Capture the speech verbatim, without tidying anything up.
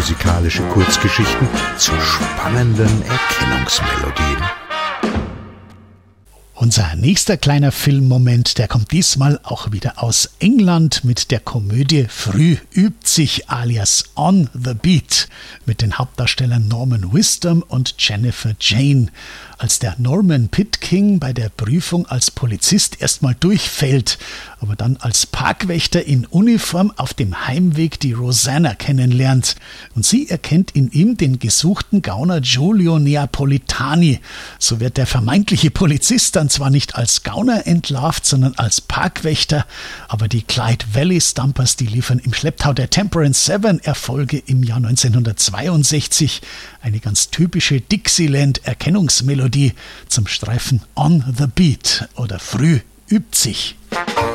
musikalische Kurzgeschichten zu spannenden Erkennungsmelodien. Unser nächster kleiner Filmmoment, der kommt diesmal auch wieder aus England mit der Komödie Früh übt sich alias On the Beat mit den Hauptdarstellern Norman Wisdom und Jennifer Jane. Als der Norman Pitkin bei der Prüfung als Polizist erstmal durchfällt, aber dann als Parkwächter in Uniform auf dem Heimweg die Rosanna kennenlernt. Und sie erkennt in ihm den gesuchten Gauner Giulio Neapolitani. So wird der vermeintliche Polizist dann zwar nicht als Gauner entlarvt, sondern als Parkwächter, aber die Clyde Valley Stumpers, die liefern im Schlepptau der Temperance Seven Erfolge im Jahr neunzehnhundertzweiundsechzig. Eine ganz typische Dixieland-Erkennungsmelodie zum Streifen On the Beat oder Früh übt sich.